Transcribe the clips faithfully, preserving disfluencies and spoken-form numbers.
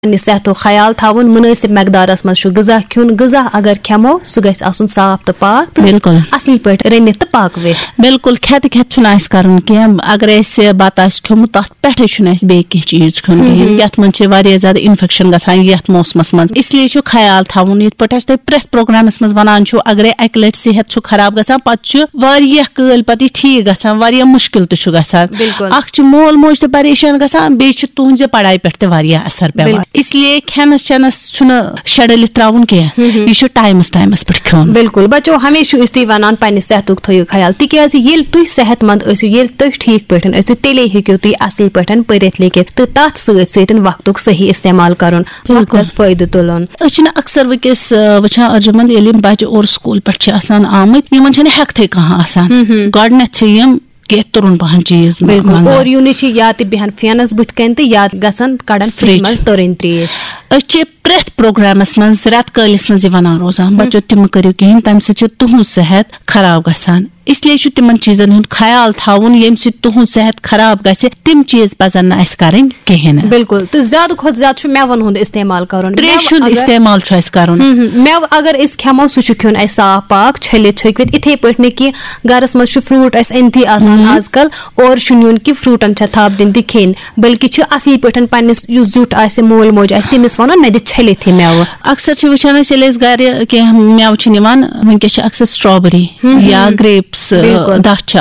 सेहतुक ख्याल थावन मुनासिब मकदारस मज गजा खुन गजा अगर खेमो सह गछ आसुन साफ तो पाक बिल्कुल असल पट रनित तो पाकवे बिल्कुल खेत खेत छुना आस करन के अगर ऐसे बात आस खमु तत पेठे छुना आस बे के चीज खन के यत मन छ वारिया ज्यादा इन्फेक्शन गसान यत मौसमस मज इसलिए छु ख्याल थावन यत पट तो प्रेथ प्रोग्रामस मज वनान छु अगर एक लट सेहत छु खराब गसान पत छु वारिया कल पत ठीक गसान वारिया मुश्किल तो छु गसान अख छु मोल मोज तो परेशान गसान बे छु तुंजे पढ़ाई पे ते वारिया असर पेवान इसलिए खेनस चनस छुना शेड्यूल त्राउन के यह टाइमस टाइमस पे खेन बिल्कुल बच्चों हमेशा इस वन पे सेहतुक थो ख्याल तिकाज ये तुम सेहतमंद ये तुम ठीक पे तेले हेको तुम असल पे पढ़ित लिखित तो तथ सत वक्तुक सही इस्तेमाल कर फायदे तुलन अक्सर वस वुचान अर्जुमंद ये बच्चे और स्कूल पे आमत इन हेकथे कह गडनथ के तुरन पहन चीज बिल्कुल और यूनि या बहन फैनस बुथ कन तो या गसन कड़न फ्रिज मज तुरन त्रेश प्रेथ प्रोग्रामस मज रेत कलिस मज वनान रोजान बच्चों तिम करियो कहीं तम सह तुहद सेहत खराब गसान इसलिए तिमन चीजन हुंद ख्याल थाउन यम सह तुहद सेहत खराब गसे तिम चीज पजन न अस करन कहीं बिल्कुल तो ज्यादा खुद ज्यादा मेवन हुंद इस्तेमाल करन त्रेश हुंद इस्तेमाल छ अस करन मेव अगर इस खेमो सु छु खियोन अस साफ पाक छलित छकवित इथे पटने कि गरस मज फ्रूट अस एंथी आसान आजकल और शुन्युन कि फ्रूटन छ थाप दिन ति खेन बल्कि छ असली पटन पन्निस यु जुट आसे मोल मोज आस तिमिस वनन मे दि छलित ही मेव अक्सर वुचान गर के मेव वनकस अक्सर स्ट्रॉबेरी या ग्रेप्स दच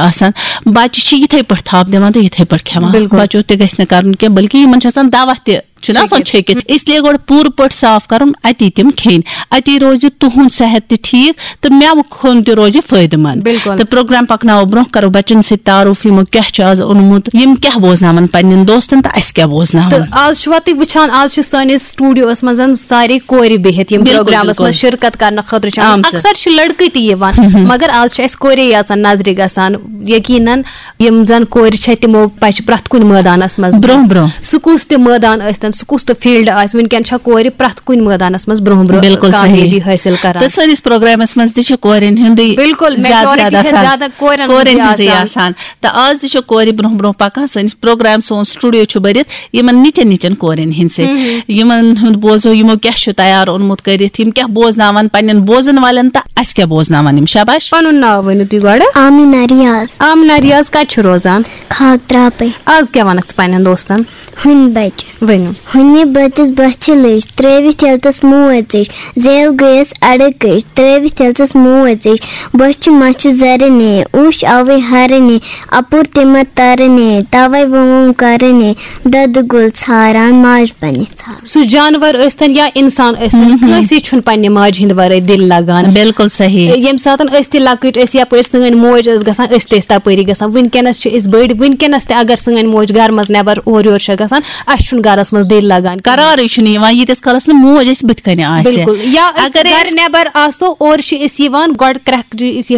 बच्चे इथे पे थाप दिवान तो इथे पे खेवान बच्चों ते गछ न करन के बल्कि इन दवा ते छकित इसलिए गो पूर पट साफ कर अति तम खेन अति रोज तुहद सेहत ठीक तो मेव खुन तह रोज फायदेमंद तो प्रोग्राम पकनाव ब्रो करो बच्चन सत तारुफ यमो क्या आज ओनमुत यम क्या बोजनावन पन्न दोस्तन तो अस क्या बोजनावन आज तुम वुचान आज सानिस स्टूडियोस मज सारे कोर बिहित यम प्रोग्रामस मज शिरकत करने खतर अक्सर लड़के तयवान मगर आज कोरे याचन नजर गसान यकीनन यम जन कोर तमो पच प्रथ कुन मैदानस मज ब्रो ब्रो सुकुस त मैदान सह कुछ तो फील्ड आस वनकन कोर प्रथ कुन मैदानस मज ब्रोह ब्रोह कामयाबी हासिल करान तो सानिस प्रोग्रामस मज तह कोरन हुंद बिल्कुल ज्यादा कोरन आसान तो आज तह कोर ब्रोह ब्रोह पकान सानिस प्रोग्राम सोन स्टूडियो छु भरित यमन निचन निचन कोरन हिंद से यमन हुंद बोजो यमो क्या छु तैयार ओनमुत करित यम क्या बोजनावन पन्न बोजन वालन तो अस क्या बोजनावन यम शाबाश पनुन नाव वनु तुय गड आमिना रियाज आमिना रियाज कत छु रोजान खात्रापे आज क्या वनक पन्न दोस्तन हुन बच वनु हुनि बचस बच लज त्रेवित यलतस मोज जेल गयस अड़कश त्रेवित यलतस मोज बच मच जरने उश अवे हरने अपुर तिमत तरने तवे वोम करने दद गुल छारान माज बने सु जानवर अस्तन या इंसान अस्तन कैसे छुन पन्ने माज हिंद वरे दिल लगान बिल्कुल सही यम सातन अस्ति लकट अस या पर सन मोज अस गसान अस्ति तपरी गसान वनकनस छ इस बड़ वनकनस ते अगर सन मोज घर मज नेबर और योर छ गसान अस छुन घरस मज दिल लगान करार यीस कलस मोज बुत कन या अगर घर नेबर आसो और गड क्रक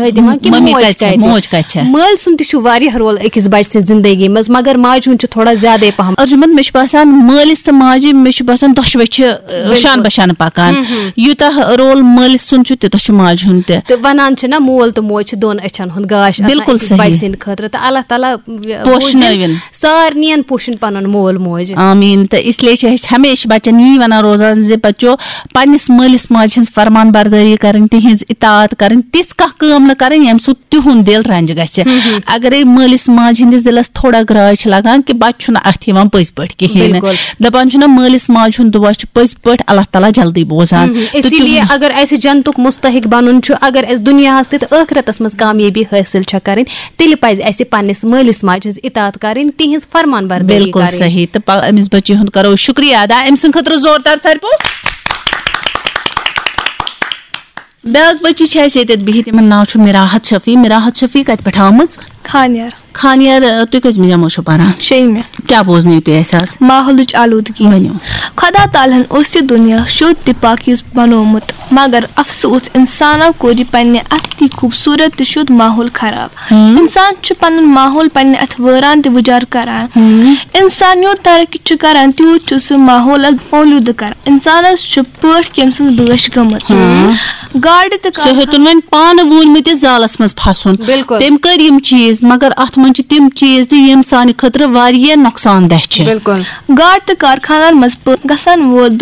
मोज मल सुन तह रोल अकिस बच्चे जिंदगी मज मगर माज हुन थोड़ा ज्यादा पहम अर्जुमन मे बासान मलिस तो माजि मे बासान दशवे शान बशान पकान यूता रोल मलिस सुन तूत माज हुन तो वनान ना मोल तो मोज दोन अचन हुन गाश बिल्कुल बच्चन खतर तो अल्लाह ताला पोषन सारनियन पोषन पन मोल मोज आमीन तो इसलिए हमेशा बच्चन यी वन रोजान जे बच्चों पन्निस मलिस माज हिंस फरमान बरदारी करन तिहिंज इतात करन तिस कह काम न करन यम सु तिहुन दिल रंज गसे अगर मलिस माज हिंदिस दिलस थोड़ा ग्राज लगान कि बच्चन अथ यवन पज पट कहें दपान छुना मलिस माज हुन दुआ पज पट अल्लाह ताला जल्दी बोजान इसलिए अगर ऐसे जनतुक मुस्तहिक बनन छु अगर ऐसे दुनियास ते आखिरतस मज कामयाबी हासिल छ करन तेल पज ऐसे पन्निस मलिस माज हिंस इतात करन तिहिंज फरमान बरदारी करन बिल्कुल सही तो अमिस बच्चे हुन करो शुक्रिया अदा अम सद खतर जोरदार सरपो ब्याक बच्ची बिहित यमन नाव छु मिराहत शफी मिराहत शफी कत पे आमज खानियार खानियार तुम कजमि जमो पारान शेमे क्या बोजन तुम एहसास माहौलच आलूदगी वनो खुदा तालन उस दुनिया शुद्ध तो पाकिज बनोमुत मगर अफसोस इंसानो कोर पन्ने अति खूबसूरत तो शुद्ध माहौल खराब इंसान छु पन्न माहौल पन्ने अथ वरान तो गुजार करान इंसान यो तरक्की करान त्यूत छु सह माहौल आलूद कर इंसानस छु पठ केम सं बश गमत گاڈٕ تہٕ سُہ ہیوٚتُن وۄنۍ پانہٕ ووٗنمٕتِس زالس منٛز پھسُن تٔمۍ کٔرۍ یِم چیٖز مگر اتھ منٛز چھِ تِم چیٖز تہِ یِم سانہِ خٲطرٕ واریاہ نۄقصان دہ چھِ بالکل گاڈٕ تہٕ کارخانن منٛز گژھن وول